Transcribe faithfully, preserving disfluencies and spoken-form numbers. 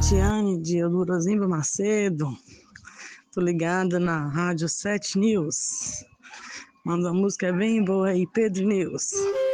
Tiane de Eudorosimba Macedo, tô ligada na Rádio sete News. Manda uma música bem boa aí, Pedro News.